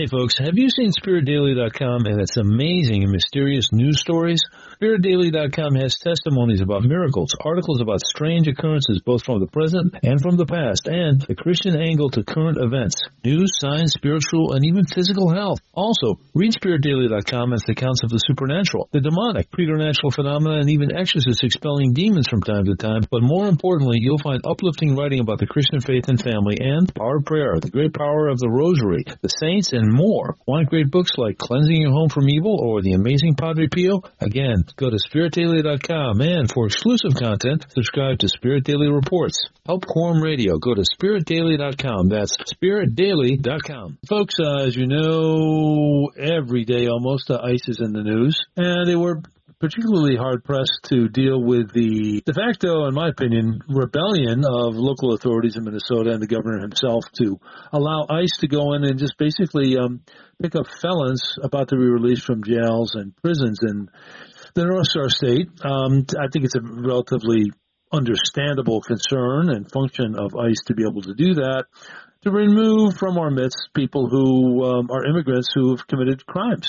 Hey folks, have you seen SpiritDaily.com and its amazing and mysterious news stories? SpiritDaily.com has testimonies about miracles, articles about strange occurrences both from the present and from the past, and the Christian angle to current events, news, science, spiritual, and even physical health. Also, read SpiritDaily.com as accounts of the supernatural, the demonic, preternatural phenomena, and even exorcists expelling demons from time to time. But more importantly, you'll find uplifting writing about the Christian faith and family and power of prayer, the great power of the rosary, the saints, and more. Want great books like Cleansing Your Home from Evil or The Amazing Padre Pio? Again, go to SpiritDaily.com, and for exclusive content, subscribe to Spirit Daily Reports. Help Quorum Radio. Go to SpiritDaily.com. That's SpiritDaily.com. Folks, as you know, every day almost ICE is in the news, and they were particularly hard-pressed to deal with the de facto, in my opinion, rebellion of local authorities in Minnesota and the governor himself to allow ICE to go in and just basically pick up felons about to be released from jails and prisons in the North Star State. I think it's a relatively understandable concern and function of ICE to be able to do that, to remove from our midst people who are immigrants who have committed crimes.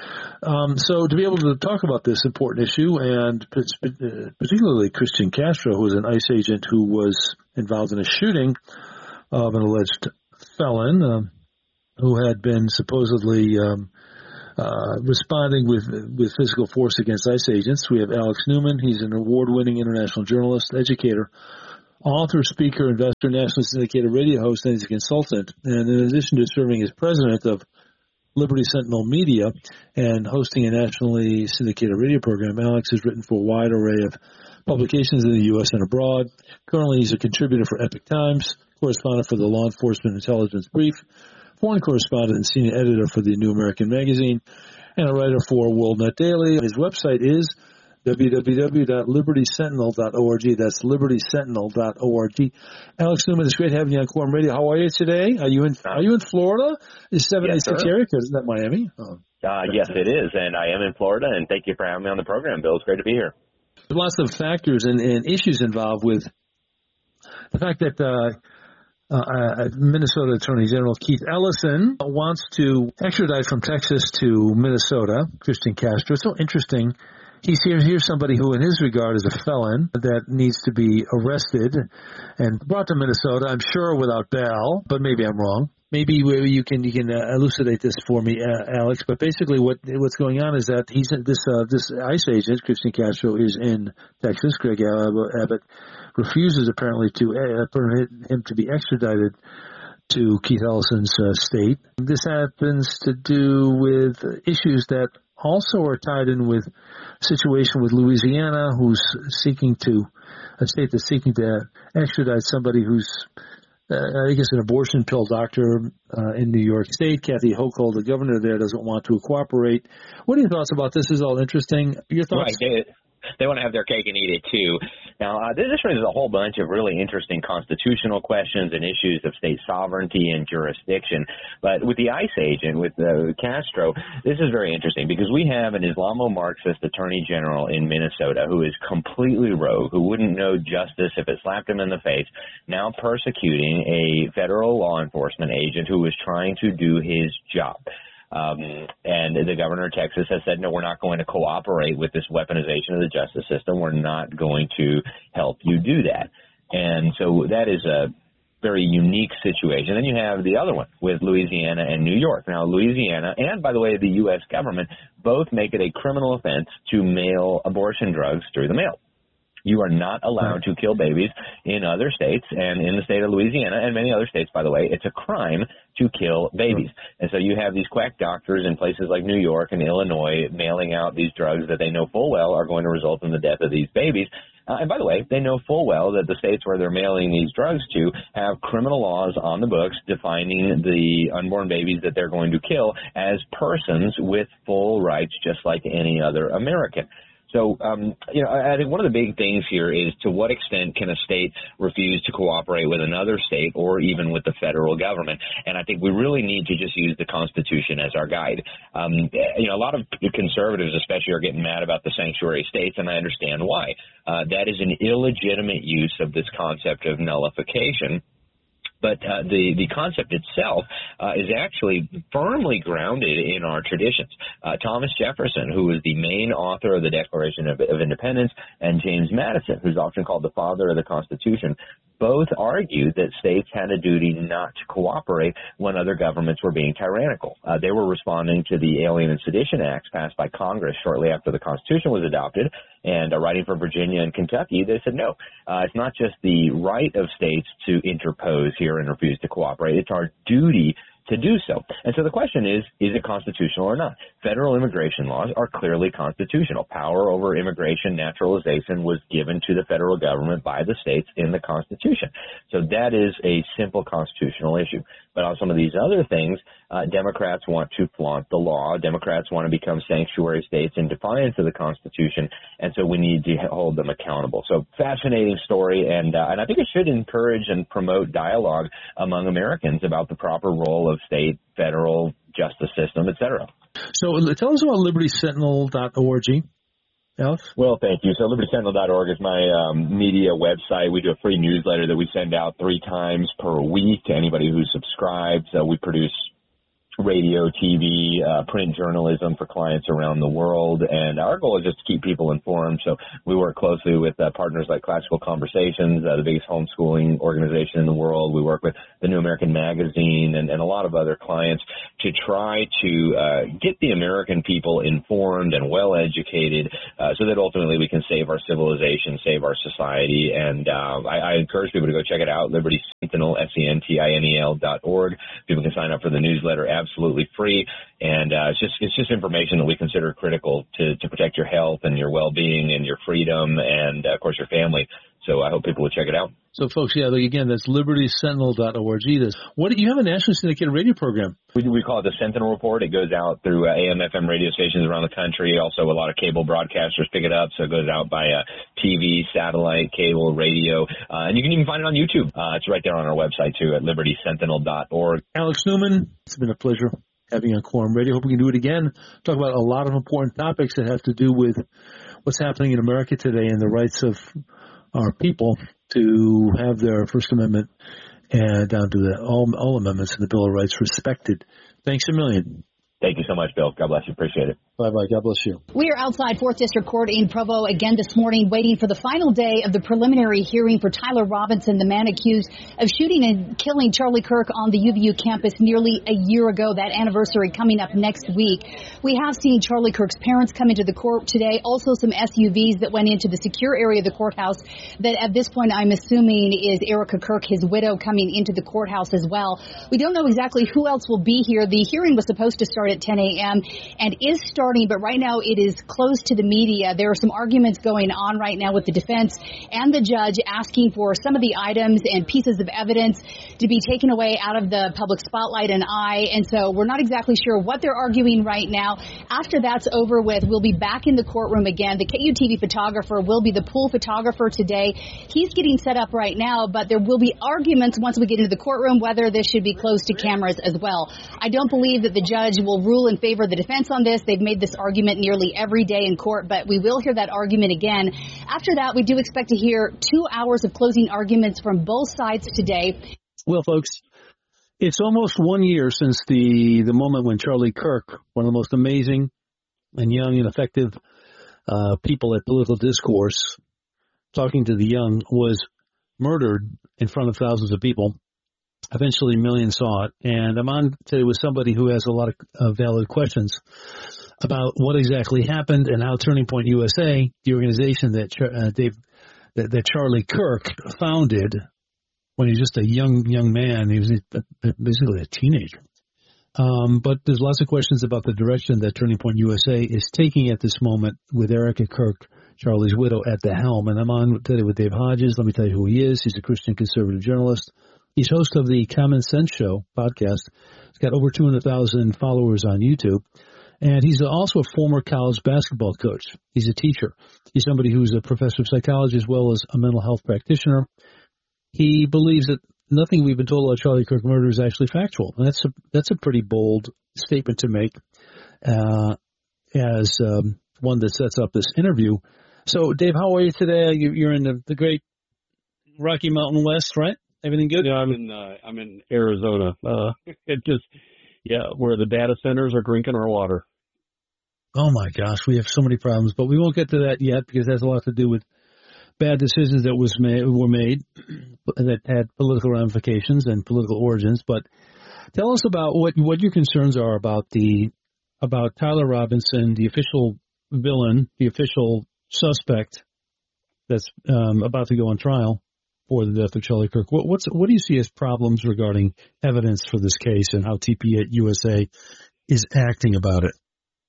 So to be able to talk about this important issue, and particularly Christian Castro, who was an ICE agent who was involved in a shooting of an alleged felon who had been supposedly responding with physical force against ICE agents. We have Alex Newman. He's an award-winning international journalist, educator, author, speaker, investor, nationally syndicated radio host, and he's a consultant. And in addition to serving as president of Liberty Sentinel Media and hosting a nationally syndicated radio program, Alex has written for a wide array of publications in the U.S. and abroad. Currently, he's a contributor for Epic Times, correspondent for the Law Enforcement Intelligence Brief, foreign correspondent and senior editor for the New American Magazine, and a writer for WorldNet Daily. His website is www.libertysentinel.org. That's libertysentinel.org. Alex Newman, it's great having you on Quorum Radio. How are you today? Are you in Florida? Is 786 area? Isn't that Miami? Yes, it is, and I am in Florida, and thank you for having me on the program, Bill. It's great to be here. There's lots of factors and issues involved with the fact that Minnesota Attorney General Keith Ellison wants to extradite from Texas to Minnesota Christian Castro. It's so interesting. Here's somebody who, in his regard, is a felon that needs to be arrested and brought to Minnesota, I'm sure without bail, but maybe I'm wrong. Maybe you can elucidate this for me, Alex. But basically, what's going on is that this ICE agent, Christian Castro, is in Texas. Greg Abbott refuses apparently to permit him to be extradited to Keith Ellison's state. This happens to do with issues that also are tied in with a situation with Louisiana, who's a state that's seeking to extradite somebody who's, I guess, an abortion pill doctor in New York State. Kathy Hochul, the governor there, doesn't want to cooperate. What are your thoughts about this? This is all interesting. Your thoughts? Right. They want to have their cake and eat it, too. Now, this raises a whole bunch of really interesting constitutional questions and issues of state sovereignty and jurisdiction. But with the ICE agent, with Castro, this is very interesting because we have an Islamo-Marxist attorney general in Minnesota who is completely rogue, who wouldn't know justice if it slapped him in the face, now persecuting a federal law enforcement agent who was trying to do his job. And the governor of Texas has said, no, we're not going to cooperate with this weaponization of the justice system. We're not going to help you do that. And so that is a very unique situation. Then you have the other one with Louisiana and New York. Now, Louisiana and, by the way, the U.S. government both make it a criminal offense to mail abortion drugs through the mail. You are not allowed to kill babies in other states, and in the state of Louisiana and many other states, by the way, it's a crime to kill babies. And so you have these quack doctors in places like New York and Illinois mailing out these drugs that they know full well are going to result in the death of these babies. And by the way, they know full well that the states where they're mailing these drugs to have criminal laws on the books defining the unborn babies that they're going to kill as persons with full rights just like any other American. So, I think one of the big things here is to what extent can a state refuse to cooperate with another state or even with the federal government? And I think we really need to just use the Constitution as our guide. A lot of conservatives especially are getting mad about the sanctuary states, and I understand why. That is an illegitimate use of this concept of nullification. But the concept itself is actually firmly grounded in our traditions. Thomas Jefferson, who was the main author of the Declaration of Independence, and James Madison, who's often called the father of the Constitution, both argued that states had a duty not to cooperate when other governments were being tyrannical. They were responding to the Alien and Sedition Acts passed by Congress shortly after the Constitution was adopted, and writing for Virginia and Kentucky, they said, no, it's not just the right of states to interpose here and refuse to cooperate. It's our duty to do so. And so the question is it constitutional or not? Federal immigration laws are clearly constitutional. Power over immigration naturalization was given to the federal government by the states in the Constitution. So that is a simple constitutional issue. But on some of these other things, Democrats want to flaunt the law. Democrats want to become sanctuary states in defiance of the Constitution, and so we need to hold them accountable. So fascinating story, and I think it should encourage and promote dialogue among Americans about the proper role of state, federal, justice system, et cetera. So tell us about libertysentinel.org. Alex? Well, thank you. So libertysentinel.org is my media website. We do a free newsletter that we send out 3 times per week to anybody who subscribes. We produce radio, TV, print journalism for clients around the world, and our goal is just to keep people informed. So we work closely with partners like Classical Conversations, the biggest homeschooling organization in the world. We work with the New American Magazine and a lot of other clients to try to get the American people informed and well-educated so that ultimately we can save our civilization, save our society. And I encourage people to go check it out, Liberty Sentinel, SENTINEL.org. People can sign up for the newsletter absolutely free, and it's just information that we consider critical to protect your health and your well-being and your freedom and, of course, your family. So I hope people will check it out. So, folks, again, that's libertysentinel.org. You have a nationally syndicated radio program. We call it the Sentinel Report. It goes out through AM, FM radio stations around the country. Also, a lot of cable broadcasters pick it up, so it goes out by TV, satellite, cable, radio. And you can even find it on YouTube. It's right there on our website, too, at libertysentinel.org. Alex Newman, it's been a pleasure having you on Quorum Radio. Hope we can do it again. Talk about a lot of important topics that have to do with what's happening in America today and the rights of our people to have their First Amendment and down to all amendments in the Bill of Rights respected. Thanks a million. Thank you so much, Bill. God bless you. Appreciate it. Bye-bye. God bless you. We are outside 4th District Court in Provo again this morning, waiting for the final day of the preliminary hearing for Tyler Robinson, the man accused of shooting and killing Charlie Kirk on the UVU campus nearly a year ago. That anniversary coming up next week. We have seen Charlie Kirk's parents come into the court today. Also some SUVs that went into the secure area of the courthouse that at this point I'm assuming is Erica Kirk, his widow, coming into the courthouse as well. We don't know exactly who else will be here. The hearing was supposed to start at 10 a.m. and is starting, but right now it is closed to the media. There are some arguments going on right now with the defense and the judge asking for some of the items and pieces of evidence to be taken away out of the public spotlight and eye. And so we're not exactly sure what they're arguing right now. After that's over with, we'll be back in the courtroom again. The KUTV photographer will be the pool photographer today. He's getting set up right now, but there will be arguments once we get into the courtroom whether this should be closed to cameras as well. I don't believe that the judge will rule in favor of the defense on this. They've made this argument nearly every day in court, but we will hear that argument again. After that, we do expect to hear 2 hours of closing arguments from both sides today. Well, folks, it's almost 1 year since the moment when Charlie Kirk, one of the most amazing and young and effective people at political discourse, talking to the young, was murdered in front of thousands of people. Eventually, millions saw it. And I'm on today with somebody who has a lot of valid questions about what exactly happened and how Turning Point USA, the organization that that Charlie Kirk founded when he was just a young man, he was basically a teenager. But there's lots of questions about the direction that Turning Point USA is taking at this moment with Erica Kirk, Charlie's widow, at the helm. And I'm on today with Dave Hodges. Let me tell you who he is. He's a Christian conservative journalist. He's host of the Common Sense Show podcast. He's got over 200,000 followers on YouTube. And he's also a former college basketball coach. He's a teacher. He's somebody who's a professor of psychology as well as a mental health practitioner. He believes that nothing we've been told about Charlie Kirk murder is actually factual. And that's a pretty bold statement to make as one that sets up this interview. So, Dave, how are you today? You're in the great Rocky Mountain West, right? Everything good? Yeah, I'm in Arizona. Where the data centers are drinking our water. Oh my gosh, we have so many problems, but we won't get to that yet because it has a lot to do with bad decisions that were made that had political ramifications and political origins. But tell us about what your concerns are about Tyler Robinson, the official villain, the official suspect that's about to go on trial for the death of Charlie Kirk. What do you see as problems regarding evidence for this case and how TPUSA is acting about it?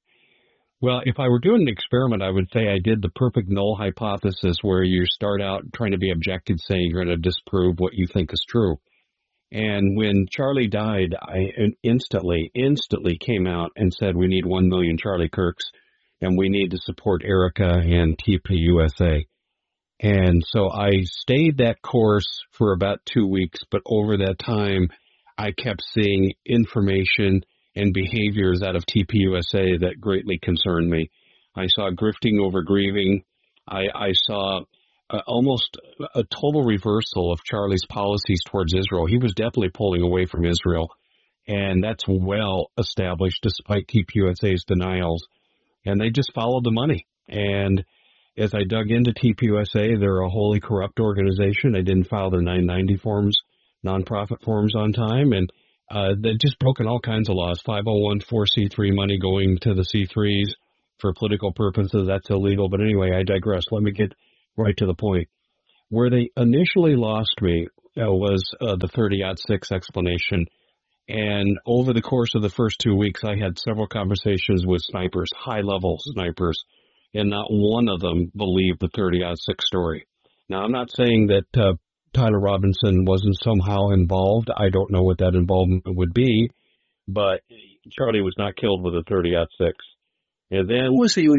Well, if I were doing an experiment, I would say I did the perfect null hypothesis where you start out trying to be objective, saying you're going to disprove what you think is true. And when Charlie died, I instantly came out and said we need 1 million Charlie Kirks and we need to support Erica and TPUSA. And so I stayed that course for about 2 weeks, but over that time, I kept seeing information and behaviors out of TPUSA that greatly concerned me. I saw grifting over grieving. I saw almost a total reversal of Charlie's policies towards Israel. He was definitely pulling away from Israel, and that's well established despite TPUSA's denials. And they just followed the money. And as I dug into TPUSA, they're a wholly corrupt organization. They didn't file their 990 forms, nonprofit forms on time, and they've just broken all kinds of laws. 501(c)(3) money going to the C3s for political purposes, that's illegal. But anyway, I digress. Let me get right to the point. Where they initially lost me was the 30-06 explanation. And over the course of the first 2 weeks, I had several conversations with snipers, high-level snipers, and not one of them believed the 30-06 story. Now, I'm not saying that Tyler Robinson wasn't somehow involved. I don't know what that involvement would be, but Charlie was not killed with a 30-06. And then,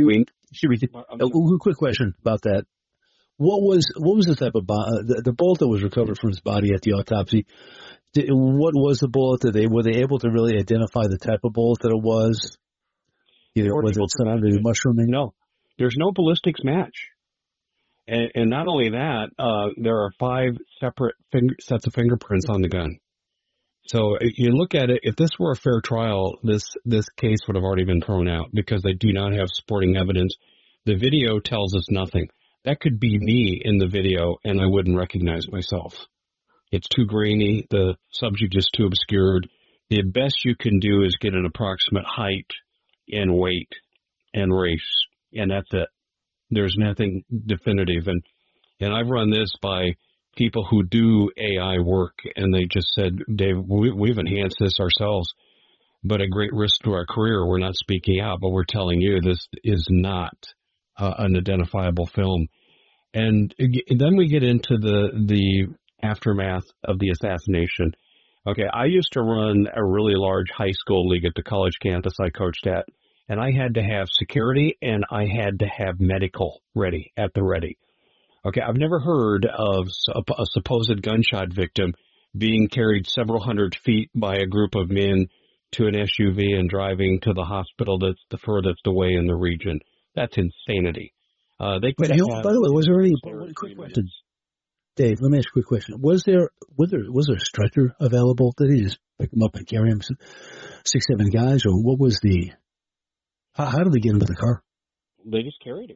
a quick question about that. What was the type of the bullet that was recovered from his body at the autopsy? What was the bullet? Were they able to really identify the type of bullet that it was? Was it surrounded with mushrooming? No, there's no ballistics match. And not only that, there are 5 separate sets of fingerprints on the gun. So you look at it, if this were a fair trial, this case would have already been thrown out because they do not have supporting evidence. The video tells us nothing. That could be me in the video, and I wouldn't recognize myself. It's too grainy. The subject is too obscured. The best you can do is get an approximate height and weight and race, and that's it. There's nothing definitive. And I've run this by people who do AI work, and they just said, Dave, we've enhanced this ourselves, but at great risk to our career, we're not speaking out, but we're telling you this is not an identifiable film. And then we get into the aftermath of the assassination. Okay, I used to run a really large high school league at the college campus I coached at, and I had to have security and I had to have medical ready, at the ready. Okay, I've never heard of a supposed gunshot victim being carried several hundred feet by a group of men to an SUV and driving to the hospital that's the furthest away in the region. That's insanity. By the way, was there any quick question? Dave, let me ask you a quick question. Was there a stretcher available? Did he just pick them up and carry them, 6-7 guys, or what was the? How did they get into the car? They just carried him.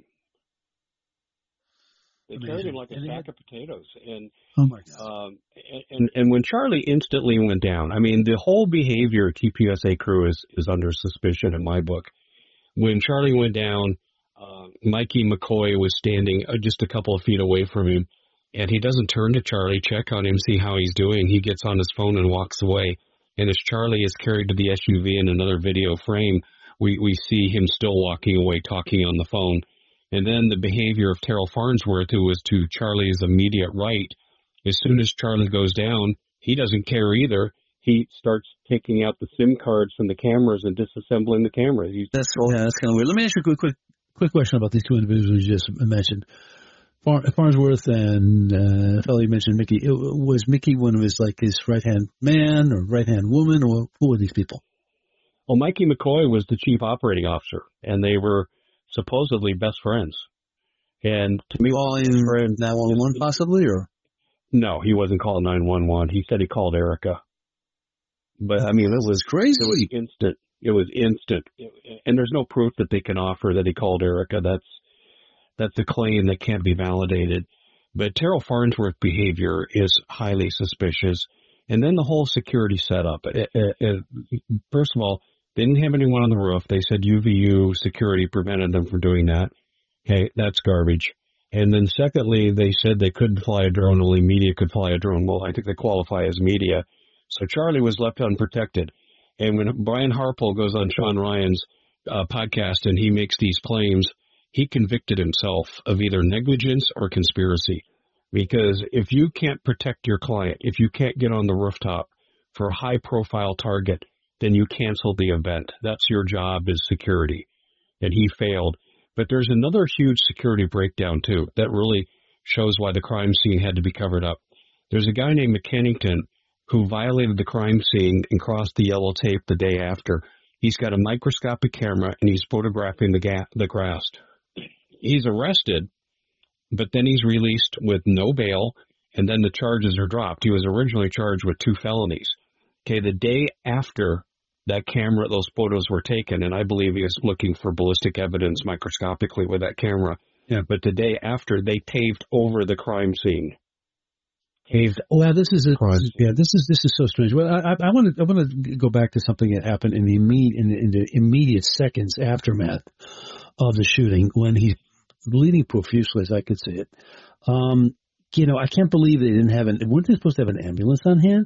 They carried him like a sack of potatoes. And oh my God! And when Charlie instantly went down, I mean, the whole behavior of TPUSA crew is under suspicion in my book. When Charlie went down, Mikey McCoy was standing just a couple of feet away from him, and he doesn't turn to Charlie, check on him, see how he's doing. He gets on his phone and walks away. And as Charlie is carried to the SUV in another video frame, we see him still walking away, talking on the phone. And then the behavior of Terrell Farnsworth, who was to Charlie's immediate right, as soon as Charlie goes down, he doesn't care either. He starts taking out the SIM cards from the cameras and disassembling the cameras. That's kind of weird. Let me ask you a quick question about these two individuals you just mentioned. Farnsworth and the fellow you mentioned, Mickey. Was Mickey one of his right-hand man or right-hand woman, or who were these people? Well, Mikey McCoy was the chief operating officer, and they were supposedly best friends. And to me, all in 911 possibly, or No, he wasn't called 911. He said he called Erica. But I mean, it was crazy. It was instant. It was instant. And there's no proof that they can offer that he called Erica. That's a claim that can't be validated. But Terrell Farnsworth's behavior is highly suspicious. And then the whole security setup. First of all, they didn't have anyone on the roof. They said UVU security prevented them from doing that. Okay, that's garbage. And then secondly, they said they couldn't fly a drone, only media could fly a drone. Well, I think they qualify as media. So Charlie was left unprotected. And when Brian Harpole goes on Sean Ryan's podcast and he makes these claims, he convicted himself of either negligence or conspiracy. Because if you can't protect your client, if you can't get on the rooftop for a high-profile target, then you cancel the event. That's your job as security. And he failed. But there's another huge security breakdown, too, that really shows why the crime scene had to be covered up. There's a guy named McKennington who violated the crime scene and crossed the yellow tape the day after. He's got a microscopic camera, and he's photographing the grass. He's arrested, but then he's released with no bail, and then the charges are dropped. He was originally charged with 2 felonies. Okay, the day after that camera, those photos were taken, and I believe he was looking for ballistic evidence microscopically with that camera. Yeah. But the day after, they paved over the crime scene. Well, this is so strange. Well, I want to go back to something that happened in the immediate seconds aftermath of the shooting when he's bleeding profusely, as I could see it. I can't believe they didn't have weren't they supposed to have an ambulance on hand?